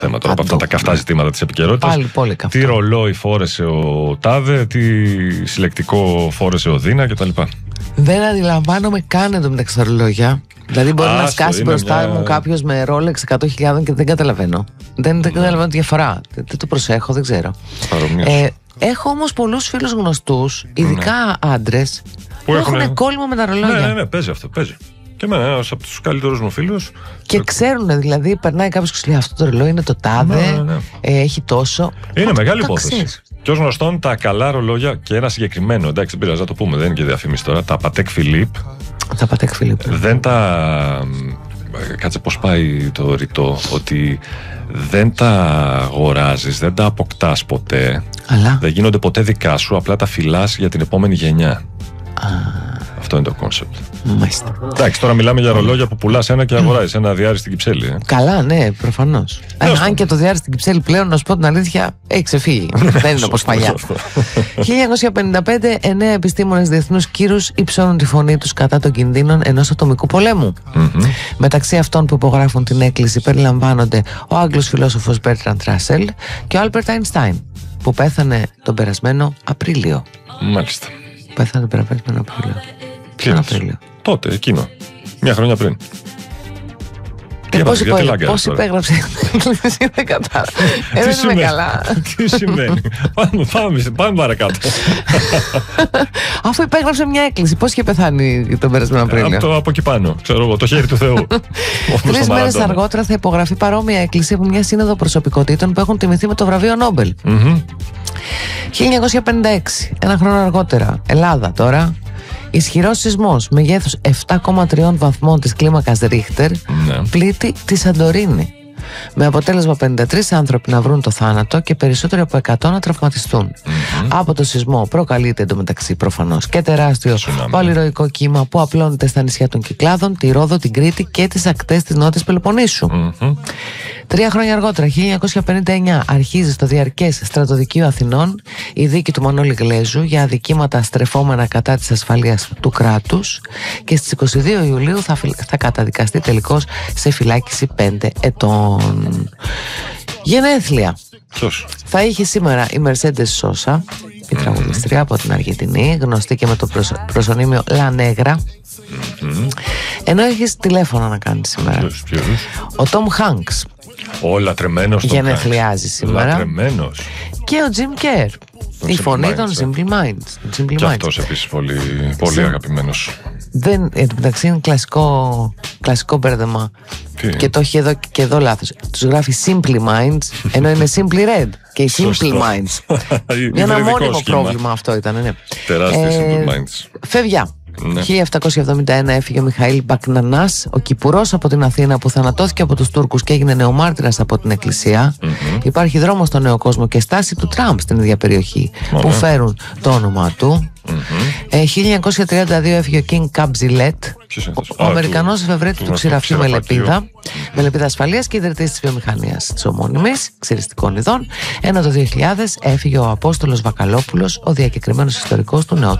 θέμα τώρα από αυτά τα καυτά ζητήματα της επικαιρότητας. Πάλι πολύ καυτά. Τι ρολόι φόρεσε ο Τάδε, τι συλλεκτικό φόρεσε ο Δίνα κτλ. Δεν αντιλαμβάνομαι καν εντωμεταξύ τα ρολόγια. Δηλαδή μπορεί να σκάσει μπροστά μου κάποιος με Rolex 100.000 και δεν καταλαβαίνω. Δεν καταλαβαίνω τη διαφορά. Δεν το προσέχω, δεν ξέρω. Έχω όμως πολλούς φίλους γνωστούς, ειδικά άντρες, που έχουν κόλλημα με τα ρολόγια. Ναι, παίζει αυτό, παίζει. Και εμένα, ένας από τους καλύτερους μου φίλους. Και ξέρουν, δηλαδή, περνάει κάποιος και σου λέει αυτό το ρολόι είναι το τάδε, έχει τόσο. Είναι μεγάλη υπόθεση. Και ως γνωστόν, τα καλά ρολόγια και ένα συγκεκριμένο, εντάξει, δεν πειράζει να το πούμε, δεν είναι και διαφήμιση τώρα, τα Patek Philippe. Τα Patek Philippe. Δεν τα. Κάτσε πώς πάει το ρητό, ότι δεν τα αγοράζεις, δεν τα αποκτάς ποτέ. Αλλά δεν γίνονται ποτέ δικά σου, απλά τα φυλάς για την επόμενη γενιά. Αυτό είναι το κόνσεπτ. Μάλιστα. Εντάξει, τώρα μιλάμε για ρολόγια που πουλάς ένα και αγοράζεις ένα διάρρη στην Κυψέλη. Καλά, ναι, προφανώς. Αν και το διάρρη στην Κυψέλη πλέον, να σου πω την αλήθεια, έχει ξεφύγει. Δεν είναι όπως παλιά. 1955, 9 επιστήμονες διεθνούς κύρους υψώνουν τη φωνή τους κατά των κινδύνων ενός ατομικού πολέμου. Μεταξύ αυτών που υπογράφουν την έκκληση περιλαμβάνονται ο Άγγλος φιλόσοφος Μπέρτραντ Ράσελ και ο Άλμπερτ Αϊνστάιν, που πέθανε τον περασμένο Απρίλιο. Μάλιστα. Πέθανε τον περασμένο Απρίλιο. Ποιον Απρίλιο? Τότε, εκείνο. Μια χρονιά πριν. Πώς υπέγραψε η Εκκλησία, δεν κατάλαβα. Δεν είμαι καλά. Τι σημαίνει? Πάμε παρακάτω. Αφού υπέγραψε μια έκκληση, πώς είχε πεθάνει τον περασμένο Απρίλιο? Από εκεί πάνω, ξέρω εγώ, το χέρι του Θεού. 3 μέρες αργότερα θα υπογραφεί παρόμοια έκκληση από μια σύνοδο προσωπικότητων που έχουν τιμηθεί με το βραβείο Νόμπελ. 1956, ένα χρόνο αργότερα, Ελλάδα τώρα. Ισχυρός σεισμός μεγέθους 7,3 βαθμών της κλίμακας Ρίχτερ πλήττει τη Σαντορίνη, με αποτέλεσμα 53 άνθρωποι να βρουν το θάνατο και περισσότεροι από 100 να τραυματιστούν. Από το σεισμό προκαλείται εντωμεταξύ προφανώς και τεράστιο πολυρωικό κύμα που απλώνεται στα νησιά των Κυκλάδων, τη Ρόδο, την Κρήτη και τις ακτές της Νότιας Πελοποννήσου. 3 χρόνια αργότερα, 1959, αρχίζει στο διαρκές στρατοδικείο Αθηνών η δίκη του Μανώλη Γλέζου για αδικήματα στρεφόμενα κατά της ασφαλείας του κράτους και στις 22 Ιουλίου θα καταδικαστεί τελικώς σε φυλάκιση 5 ετών. Γενέθλια. Ποιος? Θα είχε σήμερα η Mercedes Sosa, η τραγουδιστρία από την Αργεντινή, γνωστή και με το προσωνύμιο La Negra. Ενώ έχεις τηλέφωνο να κάνεις σήμερα. Ο Tom Hanks. Ο λατρεμένος γενεθλιάζει σήμερα. Λατρεμένος. Και ο Jim Kerr. Η φωνή των Simple Minds. Και αυτός επίσης πολύ αγαπημένος. Εντάξει είναι κλασικό μπέρδεμα. Και το έχει εδώ και εδώ λάθος. Τους γράφει Simple Minds ενώ είναι Simply Red και οι Simple Minds. Ένα μόνιμο πρόβλημα αυτό ήταν, ναι. Τεράστια Simple Minds. Φεύγια. 1771 έφυγε ο Μιχαήλ Μπακνανάς, ο Κυπουρός από την Αθήνα που θανατώθηκε από τους Τούρκους και έγινε νεομάρτυρας από την Εκκλησία. Υπάρχει δρόμος στον νέο κόσμο και στάση του Τραμπ στην ίδια περιοχή που φέρουν το όνομά του. 1932 έφυγε ο King Kabzilet, ο Αμερικανός εφευρέτη του ξηραφιού με λεπίδα ασφαλείας και ιδρυτής της βιομηχανίας της ομώνυμης ξυριστικών ειδών. Ενώ το 2000 έφυγε ο Απόστολος Βακαλόπουλος, ο διακεκριμένος ιστορικός του νεότερου